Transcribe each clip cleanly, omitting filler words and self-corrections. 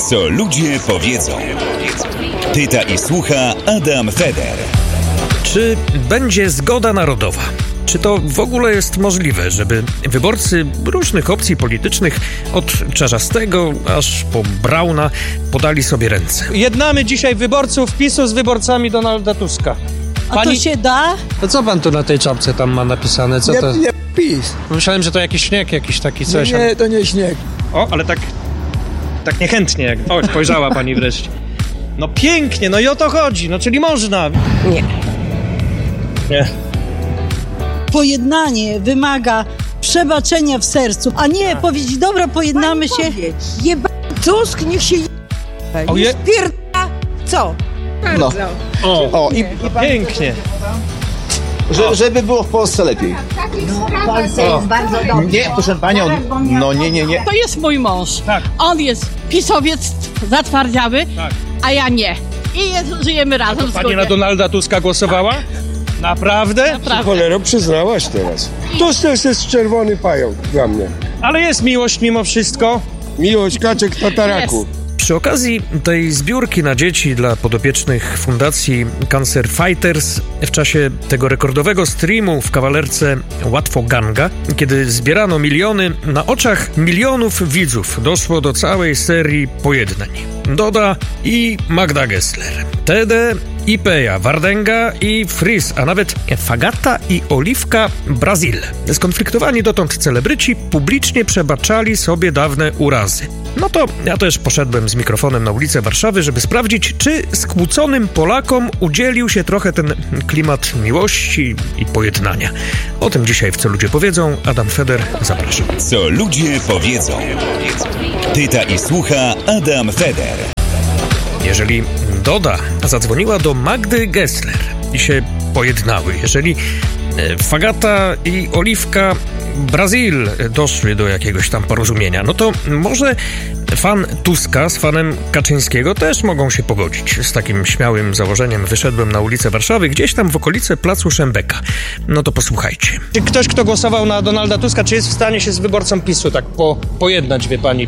Co ludzie powiedzą. Pyta i słucha Adam Feder. Czy będzie zgoda narodowa? Czy to w ogóle jest możliwe, żeby wyborcy różnych opcji politycznych, od Czarzastego aż po Brauna, podali sobie ręce? Jednamy dzisiaj wyborców PiS-u z wyborcami Donalda Tuska. A to się da? To co pan tu na tej czapce tam ma napisane? Co to? Nie, PiS. Myślałem, że to jakiś śnieg, jakiś taki coś. Nie, to nie śnieg. O, ale tak niechętnie. Jak... O, spojrzała pani wreszcie. No pięknie, no i o to chodzi. No czyli można. Nie. Pojednanie wymaga przebaczenia w sercu, a nie powiedzieć, dobra, pojednamy się. Tusk, niech się spierda. Co? No. O, i Pięknie. żeby było w Polsce lepiej. W Polsce jest bardzo dobrze. Nie, proszę panią, no nie. To jest mój mąż. Tak. On jest pisowiec zatwardziały, Tak. a ja nie. Żyjemy razem. Pani na Donalda Tuska głosowała? Naprawdę? Naprawdę. Cholero, przyznałaś teraz. To jest czerwony pająk dla mnie. Ale jest miłość mimo wszystko. Miłość kaczek tataraku. Przy okazji tej zbiórki na dzieci dla podopiecznych Fundacji Cancer Fighters w czasie tego rekordowego streamu w kawalerce Łatwo Ganga, kiedy zbierano miliony, na oczach milionów widzów doszło do całej serii pojednań. Doda i Magda Gessler, Tede i Peja, Wardenga i Fris, a nawet Fagata i Oliwka Brazil. Skonfliktowani dotąd celebryci publicznie przebaczali sobie dawne urazy. No to ja też poszedłem z mikrofonem na ulicę Warszawy, żeby sprawdzić, czy skłóconym Polakom udzielił się trochę ten klimat miłości i pojednania. O tym dzisiaj w Co ludzie powiedzą. Adam Feder, zapraszam. Co ludzie powiedzą. Pyta i słucha Adam Feder. Jeżeli Doda zadzwoniła do Magdy Gessler i się pojednały, jeżeli Fagata i Oliwka Brazil doszły do jakiegoś tam porozumienia, no to może fan Tuska z fanem Kaczyńskiego też mogą się pogodzić. Z takim śmiałym założeniem wyszedłem na ulicę Warszawy, gdzieś tam w okolice Placu Szembeka. No to posłuchajcie. Czy ktoś, kto głosował na Donalda Tuska, czy jest w stanie się z wyborcą PiS-u tak pojednać, wie pani?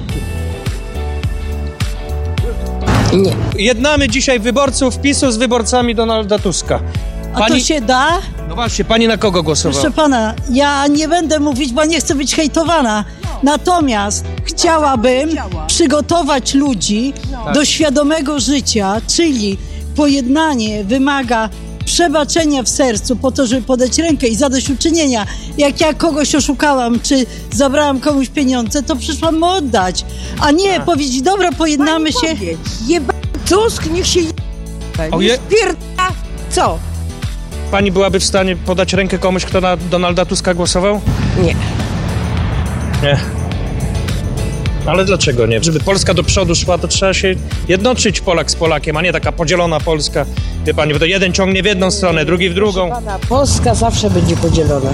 Nie. Jednamy dzisiaj wyborców PiS-u z wyborcami Donalda Tuska. A to się da? No właśnie, pani na kogo głosowała? Proszę pana, ja nie będę mówić, bo nie chcę być hejtowana. Natomiast chciałabym przygotować ludzi do świadomego życia, czyli pojednanie wymaga przebaczenia w sercu po to, żeby podać rękę i zadośćuczynienia. Jak ja kogoś oszukałam, czy zabrałam komuś pieniądze, to przyszłam mu oddać. A nie powiedzieć, dobra, pojednamy się. Tusk, niech się spierda. Co? Pani byłaby w stanie podać rękę komuś, kto na Donalda Tuska głosował? Nie. Nie. Ale dlaczego nie? Żeby Polska do przodu szła, to trzeba się jednoczyć Polak z Polakiem, a nie taka podzielona Polska. Wie pani, bo to jeden ciągnie w jedną stronę, drugi w drugą. Polska zawsze będzie podzielona.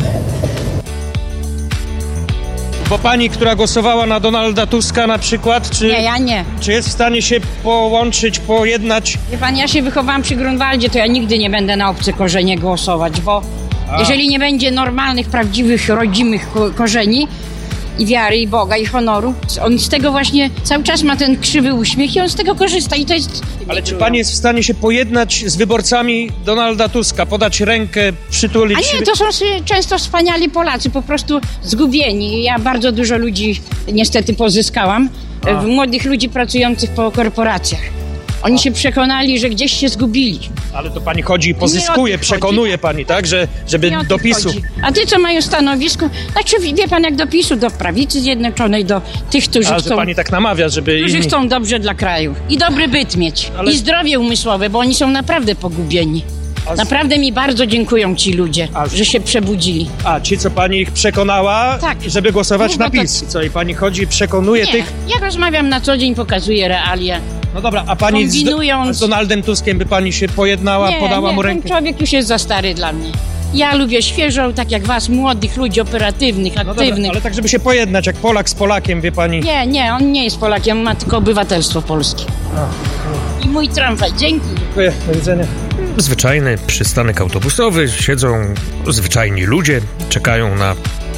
Bo pani, która głosowała na Donalda Tuska na przykład, czy... Nie, ja nie. Czy jest w stanie się połączyć, pojednać? Wie pan, ja się wychowałam przy Grunwaldzie, to ja nigdy nie będę na obce korzenie głosować, bo jeżeli nie będzie normalnych, prawdziwych, rodzimych korzeni i wiary, i Boga, i honoru, on z tego właśnie cały czas ma ten krzywy uśmiech i on z tego korzysta i to jest... Ale czy pani jest w stanie się pojednać z wyborcami Donalda Tuska, podać rękę, przytulić? A nie, to są często wspaniali Polacy, po prostu zgubieni. Ja bardzo dużo ludzi niestety pozyskałam, młodych ludzi pracujących po korporacjach. Oni się przekonali, że gdzieś się zgubili. Ale to pani chodzi i pozyskuje, przekonuje pani, tak? Żeby do PiS-u... A ty co mają stanowisko? Znaczy, wie pan, jak do PiS-u, do Prawicy Zjednoczonej, do tych, którzy chcą... że pani tak namawia, żeby Którzy inni... chcą dobrze dla kraju. I dobry byt mieć. I zdrowie umysłowe, bo oni są naprawdę pogubieni. Naprawdę mi bardzo dziękują ci ludzie, że się przebudzili. A, ci, co pani ich przekonała, tak, żeby głosować na to... PiS. Co, i pani chodzi i przekonuje tych... Ja rozmawiam na co dzień, pokazuję realia. No dobra, a pani z Donaldem Tuskiem by pani się pojednała, podała mu rękę? Ten człowiek już jest za stary dla mnie. Ja lubię świeżą, tak jak was, młodych ludzi, operatywnych, aktywnych. Dobra, ale tak, żeby się pojednać, jak Polak z Polakiem, wie pani? Nie, on nie jest Polakiem, ma tylko obywatelstwo polskie. I mój tramwaj, dzięki. Dziękuję, do widzenia. Zwyczajny przystanek autobusowy, siedzą zwyczajni ludzie, czekają na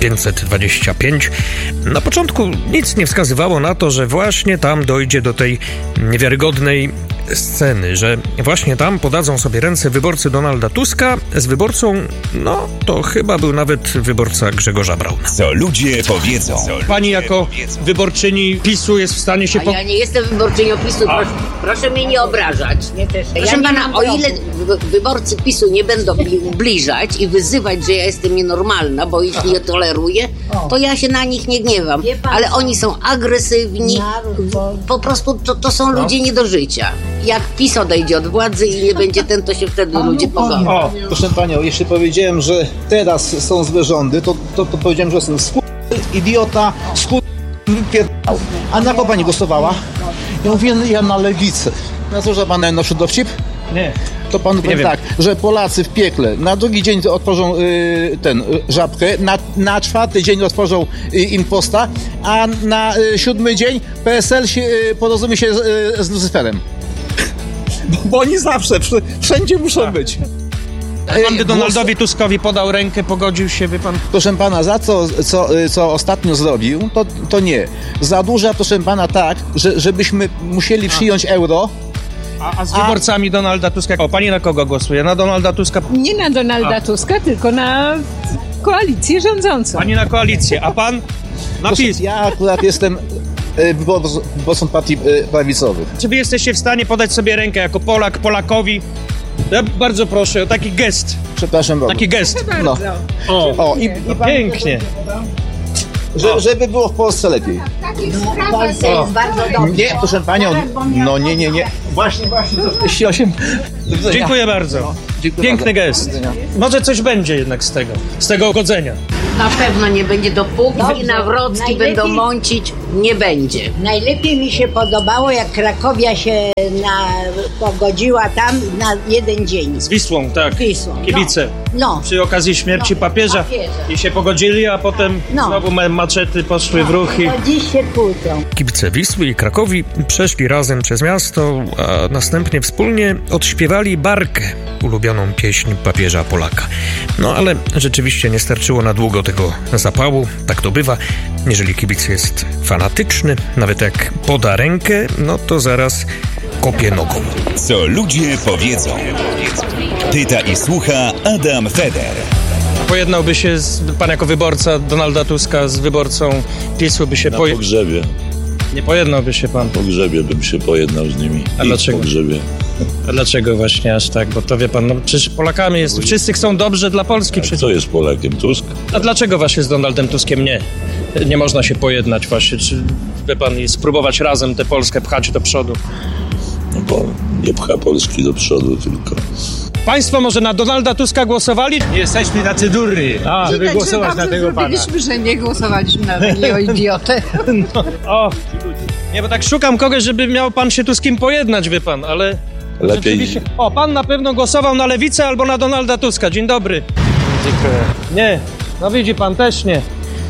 525. Na początku nic nie wskazywało na to, że właśnie tam dojdzie do tej niewiarygodnej sceny, że właśnie tam podadzą sobie ręce wyborcy Donalda Tuska z wyborcą, no to chyba był nawet wyborca Grzegorza Brauna. Co ludzie powiedzą. Pani jako wyborczyni PiS-u jest w stanie się... A ja nie jestem wyborczynią PiS-u, proszę mnie nie obrażać. Proszę pana, o ile wyborcy PiS-u nie będą mi ubliżać i wyzywać, że ja jestem nienormalna, bo ich nie toleruję, to ja się na nich nie gniewam. Ale oni są agresywni, po prostu to są ludzie nie do życia. Jak PiS odejdzie od władzy i nie będzie ten, to się wtedy ludzie pogodzą. O, proszę panią, jeśli powiedziałem, że teraz są złe rządy, to powiedziałem, że jestem idiota, wypierdał. A na kogo pani głosowała? Ja mówię, ja na lewicę. Na co, że pan najnowszy dowcip? Nie. To panu powiem tak, że Polacy w piekle na drugi dzień otworzą żabkę, na czwarty dzień otworzą imposta, a na 7 dzień PSL się porozumie się z Lucyferem. Bo oni zawsze, wszędzie muszą być. Pan by Donaldowi Tuskowi podał rękę, pogodził się, wie pan? Proszę pana, za co ostatnio zrobił, to nie. Zadłuża, proszę pana, tak, żebyśmy musieli przyjąć euro. A z wyborcami Donalda Tuska? O, pani na kogo głosuje? Na Donalda Tuska? Nie na Donalda Tuska, tylko na koalicję rządzącą. Pani na koalicję, a pan na PiS? Ja akurat jestem wyborcą partii prawicowych. Czy wy jesteście w stanie podać sobie rękę jako Polak Polakowi? Ja bardzo proszę o taki gest. Przepraszam bardzo. Taki gest. No. O, i pięknie. Żeby było w Polsce lepiej. W Polsce jest bardzo dobrze. Nie, proszę panią, no nie. Właśnie, 48. Dziękuję bardzo. Piękny gest. Może coś będzie jednak z tego ugodzenia. Na pewno nie będzie, dopóki Nawrocki będą mącić, nie będzie. Najlepiej mi się podobało, jak Krakowia się pogodziła tam na jeden dzień. Z Wisłą, tak. Kibice. No. Przy okazji śmierci papieża i się pogodzili, a potem znowu maczety poszły w ruch. To dziś się kłócą. Kibice Wisły i Krakowi przeszli razem przez miasto, a następnie wspólnie odśpiewali Barkę, ulubioną pieśń papieża Polaka. No ale rzeczywiście nie starczyło na długo tego zapału, tak to bywa. Jeżeli kibic jest fanatyczny, nawet jak poda rękę, no to zaraz kopie nogą. Co ludzie powiedzą. Pyta i słucha Adam Feder. Pojednałby się pan jako wyborca Donalda Tuska z wyborcą PiS-u by się na pogrzebie. Nie pojednałby się pan? Po pogrzebie bym się pojednał z nimi. A dlaczego? Pogrzebie. A dlaczego właśnie aż tak? Bo to wie pan, no przecież Polakami jest. Wszyscy chcą dobrze dla Polski. A kto jest Polakiem? Tusk? A dlaczego właśnie z Donaldem Tuskiem nie można się pojednać właśnie? Czy wie pan i spróbować razem tę Polskę pchać do przodu? No bo nie pcha Polski do przodu, tylko... Państwo może na Donalda Tuska głosowali? Nie jesteśmy tacy durni, żeby głosować na tego pana. Mówiliśmy, że nie głosowaliśmy na takiego idiotę. No. Nie, bo tak szukam kogoś, żeby miał pan się tu z kim pojednać, wie pan, ale... Lepiej... O, pan na pewno głosował na Lewicę albo na Donalda Tuska. Dzień dobry. Dziękuję. Nie, no widzi pan, też nie.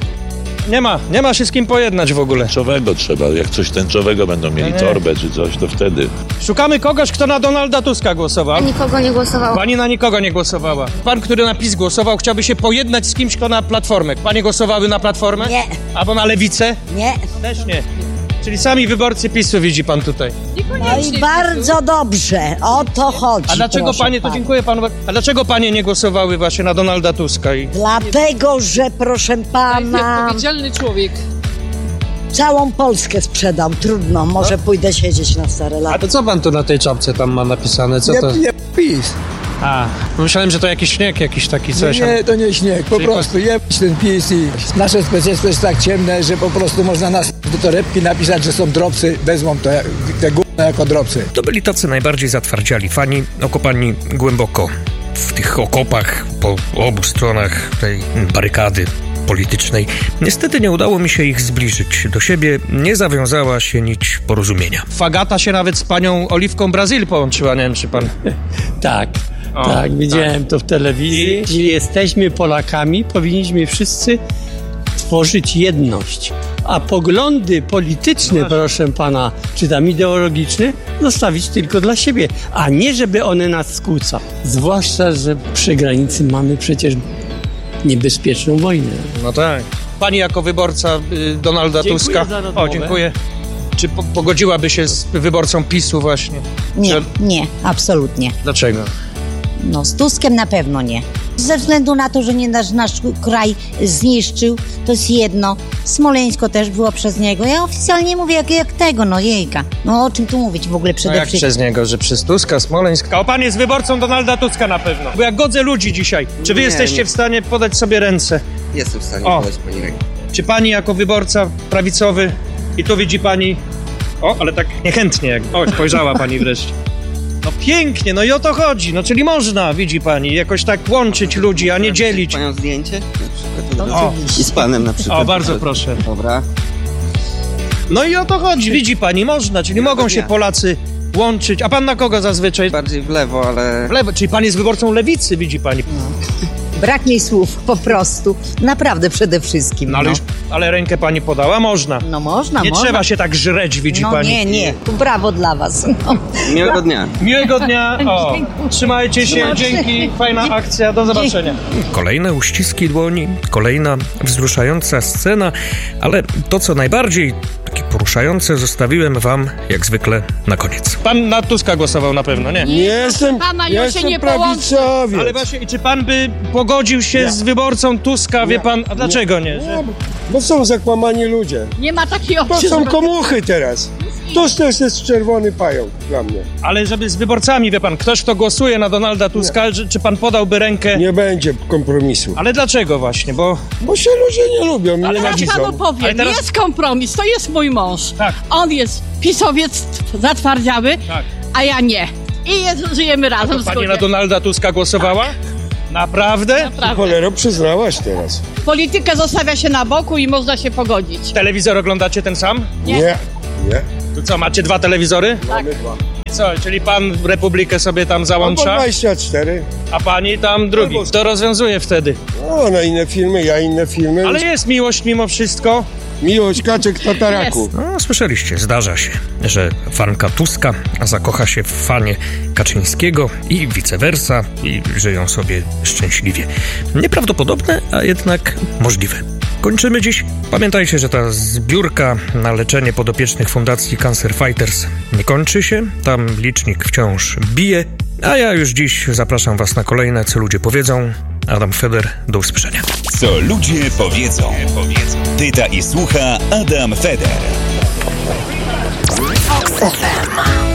Nie ma się z kim pojednać w ogóle. Tęczowego trzeba, jak coś tęczowego będą mieli torbę czy coś, to wtedy. Szukamy kogoś, kto na Donalda Tuska głosował. Ja nikogo nie głosowała. Pani na nikogo nie głosowała. Pan, który na PiS głosował, chciałby się pojednać z kimś, kto na Platformę. Panie głosowały na Platformę? Nie. Albo na Lewicę? Nie. Też nie. Czyli sami wyborcy PiS-u widzi pan tutaj. No i bardzo dobrze, o to chodzi. A dlaczego panie, to dziękuję panu, a dlaczego panie nie głosowały właśnie na Donalda Tuska? Dlatego, że proszę pana... Odpowiedzialny człowiek. Całą Polskę sprzedam, trudno, może pójdę siedzieć na stare lata. A to co pan tu na tej czapce tam ma napisane? Co to? Nie PiS. A, myślałem, że to jakiś śnieg, jakiś taki coś. Nie, to nie śnieg, po prostu jebać ten PiS i nasze społeczeństwo jest tak ciemne, że po prostu można nas do torebki napisać, że są drobcy, wezmą to te gówno jako drobcy. To byli tacy najbardziej zatwardziali fani, okopani głęboko w tych okopach po obu stronach tej barykady politycznej. Niestety nie udało mi się ich zbliżyć do siebie, nie zawiązała się nić porozumienia. Fagata się nawet z panią Oliwką Brazylii połączyła, nie wiem czy pan... Tak. Tak, widziałem to w telewizji. Jeśli jesteśmy Polakami, powinniśmy wszyscy tworzyć jedność. A poglądy polityczne, proszę pana, czy tam ideologiczne, zostawić tylko dla siebie, a nie żeby one nas skłócały. Zwłaszcza, że przy granicy mamy przecież niebezpieczną wojnę. No tak. Pani jako wyborca Donalda Tuska... Dziękuję. Czy pogodziłaby się z wyborcą PiS-u właśnie? Nie, absolutnie. Dlaczego? No, z Tuskiem na pewno nie. Ze względu na to, że nie nasz kraj zniszczył, to jest jedno. Smoleńsko też było przez niego. Ja oficjalnie mówię jak tego, no jejka. No o czym tu mówić w ogóle przede wszystkim? Przez niego, że przez Tuska, Smoleńska. O, pan jest wyborcą Donalda Tuska na pewno. Bo ja godzę ludzi dzisiaj. Czy wy jesteście w stanie podać sobie ręce? Jestem w stanie podać pani rękę. Czy pani jako wyborca prawicowy i tu widzi pani... ale tak niechętnie. Spojrzała pani wreszcie. No pięknie, no i o to chodzi. No czyli można, widzi pani, jakoś tak łączyć ludzi, a nie dzielić. Panią zdjęcie? I z panem na przykład. Bardzo proszę. Dobra. No i o to chodzi, widzi pani, można, czyli mogą się Polacy łączyć. A pan na kogo zazwyczaj? Bardziej w lewo, ale... W lewo, czyli pan jest wyborcą lewicy, widzi pani. Brak mi słów, po prostu. Naprawdę przede wszystkim. No, ale rękę pani podała, można. No można, Nie trzeba się tak żreć, widzi pani. Nie. Brawo dla was. No. Miłego dnia. Miłego dnia. Trzymajcie się, dzięki, fajna akcja, do zobaczenia. Kolejne uściski dłoni, kolejna wzruszająca scena, ale to, co najbardziej takie poruszające, zostawiłem wam, jak zwykle, na koniec. Pan na Tuska głosował na pewno, nie? Jestem prawicowiec. Ale właśnie, czy pan by pogodził się z wyborcą Tuska, wie pan, a dlaczego nie? Bo są zakłamani ludzie. Nie ma takiej opcji. To są komuchy teraz. Tusk też jest czerwony pająk dla mnie. Ale żeby z wyborcami, wie pan, ktoś, kto głosuje na Donalda Tuska, czy pan podałby rękę? Nie będzie kompromisu. Ale dlaczego właśnie? Bo się ludzie nie lubią. Ale ja panu powiem, jest kompromis, to jest mój mąż. Tak. On jest pisowiec zatwardziały, a ja nie. I żyjemy razem. A to pani na Donalda Tuska głosowała? Naprawdę? Cholero, przyznałaś teraz. Politykę zostawia się na boku i można się pogodzić. Telewizor oglądacie ten sam? Nie. To co, macie 2 telewizory? Mamy 2. Co, czyli pan Republikę sobie tam załącza? Albo 24. A pani tam drugi. To rozwiązuje wtedy. Ona inne filmy, ja inne filmy. Ale jest miłość mimo wszystko. Miłość kaczek tataraku. No, słyszeliście, zdarza się, że fanka Tuska zakocha się w fanie Kaczyńskiego i vice versa i żyją sobie szczęśliwie. Nieprawdopodobne, a jednak możliwe. Kończymy dziś. Pamiętajcie, że ta zbiórka na leczenie podopiecznych Fundacji Cancer Fighters nie kończy się. Tam licznik wciąż bije. A ja już dziś zapraszam was na kolejne Co Ludzie Powiedzą. Adam Feder, do usłyszenia. Co ludzie powiedzą. Pyta i słucha Adam Feder. Fox FM.